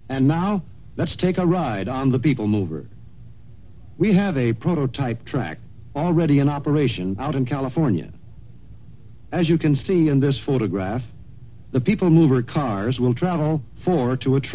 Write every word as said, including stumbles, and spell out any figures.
And now, let's take a ride on the People Mover. We have a prototype track already in operation out in California. As you can see in this photograph, the People Mover cars will travel four to a train.